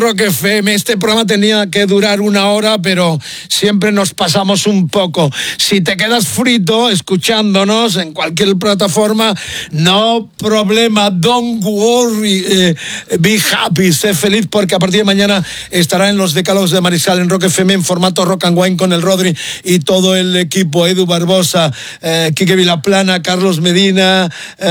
Rock FM. Este programa tenía que durar 1 hora, pero siempre nos pasamos un poco. Si te quedas frito escuchándonos en cualquier plataforma, no problema, don't worry, be happy, sé feliz, porque a partir de mañana estará en los Decálogos de Mariscal en Rock FM en formato Rock and Wine con el Rodri y todo el equipo, Edu Barbosa, Quique Vilaplana, Carlos Medina,